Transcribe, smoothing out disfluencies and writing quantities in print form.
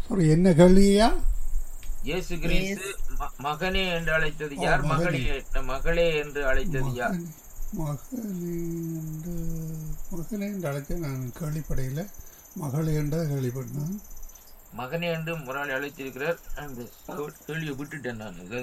ஒரு என்ன கேள்வியா? இயேசு கிறிஸ்து மகனே என்று அழைத்தது யார்? மகளே என்று அழைத்தது யார்? மகனே என்று அழைத்த நான் கேள்விப்படையில் மகளே என்றதை கேள்விப்பட்டேன். மகனே என்று முறாளி அழைத்திருக்கிறார். அந்த கேள்வியை விட்டுட்டேன் நான்.